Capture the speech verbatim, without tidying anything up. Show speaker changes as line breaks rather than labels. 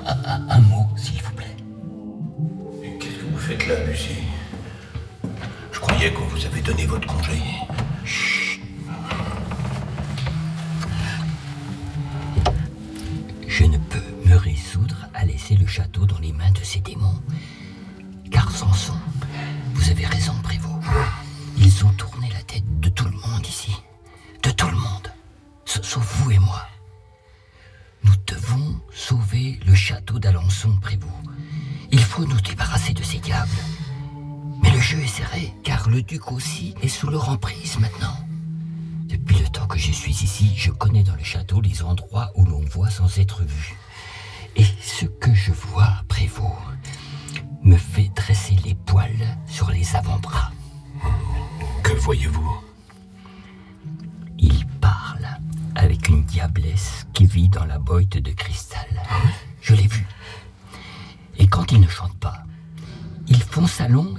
Un, un mot, s'il vous plaît.
Et qu'est-ce que vous faites là, Lucie? Je croyais qu'on vous avait donné votre congé.
Chut. Je ne peux me résoudre à laisser le château dans les mains de ces démons. Car Samson, vous avez raison, Prévost. Ils ont tourné la tête de tout le monde ici. De tout le monde. Sauf vous et moi. Nous devons sauver le château d'Alençon, Prévost. Il faut nous débarrasser de ces diables. Mais le jeu est serré, car le duc aussi est sous leur emprise maintenant. Depuis le temps que je suis ici, je connais dans le château les endroits où l'on voit sans être vu. Et ce que je vois, Prévost, me fait dresser les poils sur les avant-bras.
Que voyez-vous?
Il parle avec une diablesse qui vit dans la boîte de cristal. Je l'ai vu. Et quand il ne chante pas, il fonce à long